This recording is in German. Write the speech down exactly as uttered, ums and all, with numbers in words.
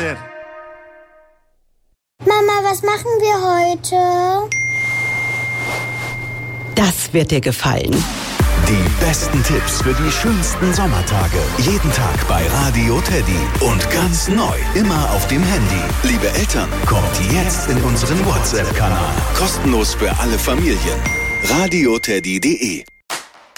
sehr. Mama, was machen wir heute? Das wird dir gefallen. Die besten Tipps für die schönsten Sommertage. Jeden Tag bei Radio Teddy. Und ganz neu, immer auf dem Handy. Liebe Eltern, kommt jetzt in unseren WhatsApp-Kanal. Kostenlos für alle Familien. radio teddy punkt de